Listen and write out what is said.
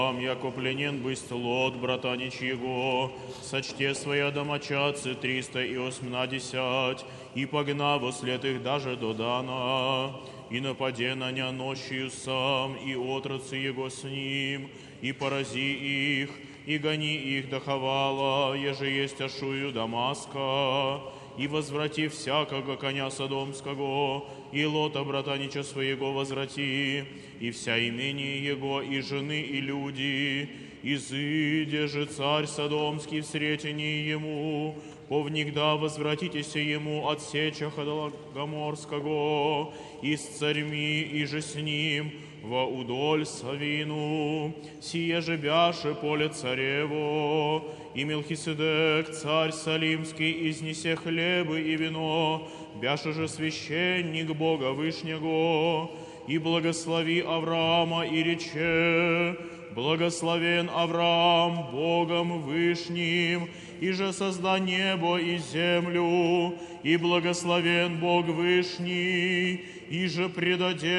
Яко пленен бысть Лот, братанич его, сочте своя домочадцы 380, и погнав след их даже до Дана, и нападе на ня ночью сам, и отрацы его с ним, и порази их, и гони их до Хавала, еже есть Ашую Дамаска, и возврати всякого коня Содомского, и Лота, братанича своего, возврати, и вся имение его, и жены, и люди, изыде же царь Содомский в сретении ему, повнегда возвратитесь ему от сеча Гоморского, и с царьми, и же с ним, во удоль Савину, сие же бяше поле царево, и Мелхиседек, царь Салимский, изнесе хлебы и вино, бяше же священник Бога Вышнего, и благослови Авраама, и рече, благословен Авраам Богом Вышним, и же созда небо и землю, и благословен Бог Вышний, и же предаде